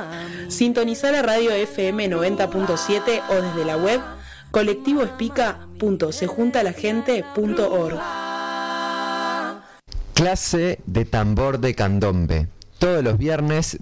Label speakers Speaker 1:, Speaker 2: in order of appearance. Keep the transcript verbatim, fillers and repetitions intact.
Speaker 1: Sintonizá la radio F M noventa punto siete o desde la web colectivo espica punto se junta la gente punto org.
Speaker 2: Clase de tambor de candombe. Todos los viernes